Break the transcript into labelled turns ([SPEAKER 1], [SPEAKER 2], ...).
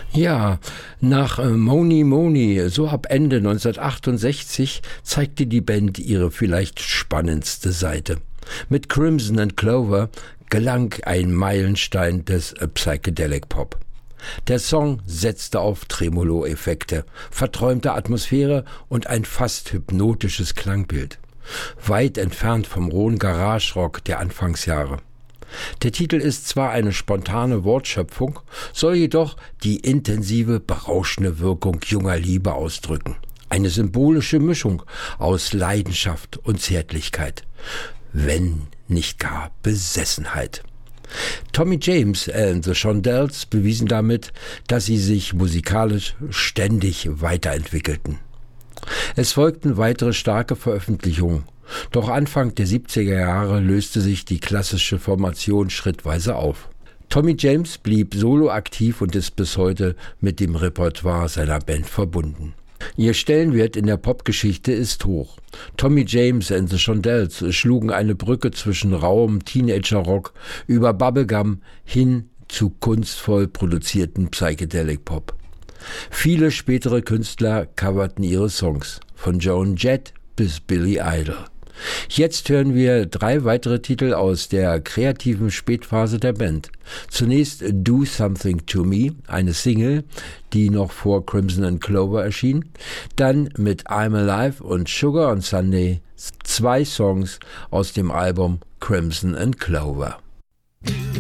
[SPEAKER 1] Ja, nach Mony Mony, so ab Ende 1968, zeigte die Band ihre vielleicht spannendste Seite. Mit Crimson and Clover gelang ein Meilenstein des Psychedelic Pop. Der Song setzte auf Tremolo-Effekte, verträumte Atmosphäre und ein fast hypnotisches Klangbild. Weit entfernt vom rohen Garage-Rock der Anfangsjahre. Der Titel ist zwar eine spontane Wortschöpfung, soll jedoch die intensive, berauschende Wirkung junger Liebe ausdrücken. Eine symbolische Mischung aus Leidenschaft und Zärtlichkeit, wenn nicht gar Besessenheit. Tommy James and the Shondells bewiesen damit, dass sie sich musikalisch ständig weiterentwickelten. Es folgten weitere starke Veröffentlichungen, doch Anfang der 70er Jahre löste sich die klassische Formation schrittweise auf. Tommy James blieb solo aktiv und ist bis heute mit dem Repertoire seiner Band verbunden. Ihr Stellenwert in der Popgeschichte ist hoch. Tommy James and the Shondells schlugen eine Brücke zwischen rauem Teenager-Rock über Bubblegum hin zu kunstvoll produzierten Psychedelic Pop. Viele spätere Künstler coverten ihre Songs, von Joan Jett bis Billy Idol. Jetzt hören wir 3 weitere Titel aus der kreativen Spätphase der Band. Zunächst Do Something to Me, eine Single, die noch vor Crimson and Clover erschien. Dann mit I'm Alive und Sugar on Sunday, 2 Songs aus dem Album Crimson and Clover.